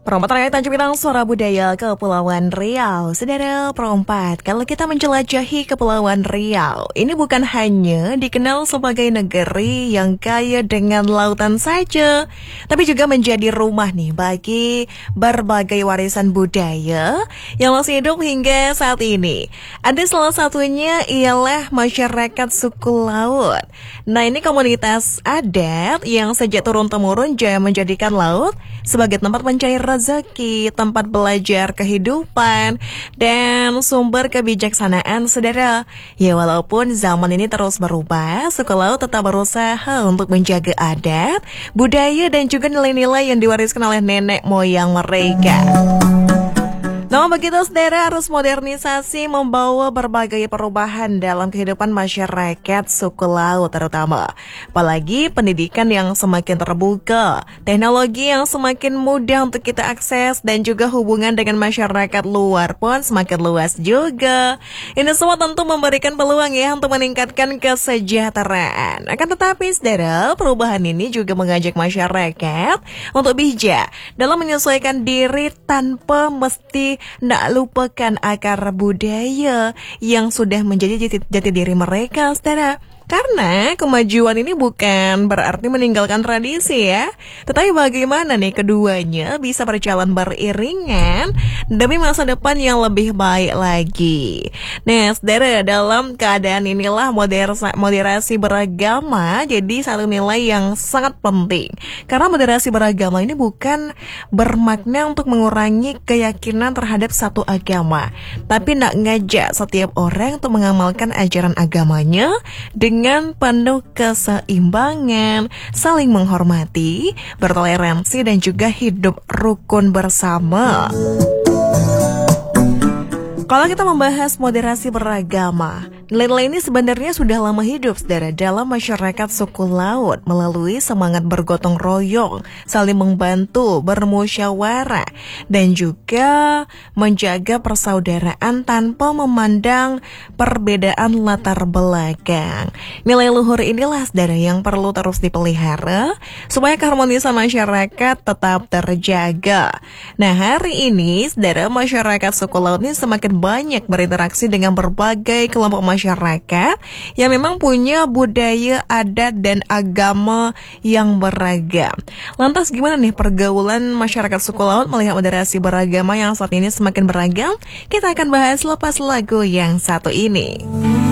Perempat terkait Tanjung Pinang, suara budaya Kepulauan Riau. Saudara perempat, kalau kita menjelajahi Kepulauan Riau, ini bukan hanya dikenal sebagai negeri yang kaya dengan lautan saja, tapi juga menjadi rumah nih bagi berbagai warisan budaya yang masih hidup hingga saat ini. Ada salah satunya ialah masyarakat suku laut. Nah, ini komunitas adat yang sejak turun-temurun menjadikan laut sebagai tempat mencari rezeki, tempat belajar kehidupan, dan sumber kebijaksanaan, saudara. Ya, walaupun zaman ini terus berubah, suku laut tetap berusaha untuk menjaga adat, budaya, dan juga nilai-nilai yang diwariskan oleh nenek moyang mereka. Namun begitu, saudara, arus modernisasi membawa berbagai perubahan dalam kehidupan masyarakat suku laut terutama. Apalagi pendidikan yang semakin terbuka, teknologi yang semakin mudah untuk kita akses, dan juga hubungan dengan masyarakat luar pun semakin luas juga. Ini semua tentu memberikan peluang ya untuk meningkatkan kesejahteraan. Akan tetapi, saudara, perubahan ini juga mengajak masyarakat untuk bijak dalam menyesuaikan diri tanpa mesti nak lupakan akar budaya yang sudah menjadi jati diri mereka, saudara. Karena kemajuan ini bukan berarti meninggalkan tradisi ya, tetapi bagaimana nih keduanya bisa berjalan beriringan demi masa depan yang lebih baik lagi. Nah, saudara, dalam keadaan inilah moderasi beragama jadi satu nilai yang sangat penting. Karena moderasi beragama ini bukan bermakna untuk mengurangi keyakinan terhadap satu agama, tapi nak ngajak setiap orang untuk mengamalkan ajaran agamanya dengan penuh keseimbangan, saling menghormati, bertoleransi, dan juga hidup rukun bersama. Kalau kita membahas moderasi beragama, nilai-nilai ini sebenarnya sudah lama hidup, saudara, dalam masyarakat suku laut melalui semangat bergotong royong, saling membantu, bermusyawarah, dan juga menjaga persaudaraan tanpa memandang perbedaan latar belakang. Nilai luhur inilah, saudara, yang perlu terus dipelihara supaya keharmonisan masyarakat tetap terjaga. Nah, hari ini, saudara, masyarakat suku laut ini semakin banyak berinteraksi dengan berbagai kelompok masyarakat yang memang punya budaya, adat, dan agama yang beragam. Lantas gimana nih pergaulan masyarakat suku laut melihat moderasi beragama yang saat ini semakin beragam? Kita akan bahas lepas lagu yang satu ini.